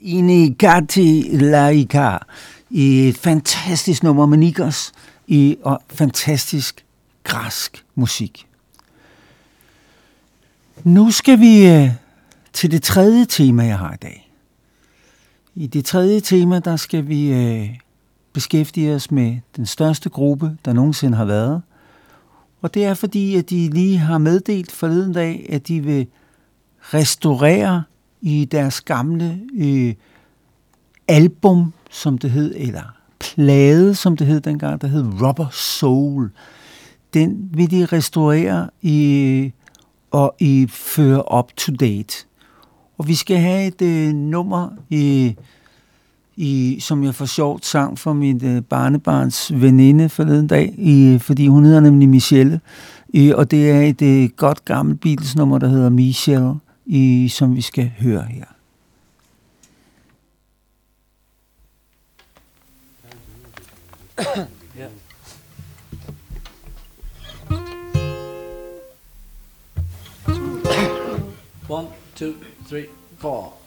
Inigati Laika i et fantastisk nummer med Nikos og fantastisk græsk musik. Nu skal vi til det tredje tema, jeg har i dag. I det tredje tema, der skal vi beskæftige os med den største gruppe, der nogensinde har været. Og det er fordi, at de lige har meddelt forleden dag, at de vil restaurere i deres gamle album, som det hed, eller plade, som det hed dengang, der hed Rubber Soul. Den vil de restaurere og føre up to date. Og vi skal have et nummer, som jeg for sjovt sang for mit barnebarns veninde forleden dag, fordi hun hedder nemlig Michelle. Og det er et godt gammelt Beatles-nummer, der hedder Michelle, som vi skal høre her. Yeah. 1, 2, 3, 4.